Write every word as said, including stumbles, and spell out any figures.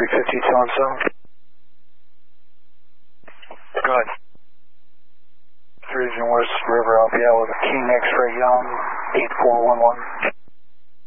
three fifty, two one seven. Go ahead. Region West River Alpha with King X-Ray Young, eight four one one.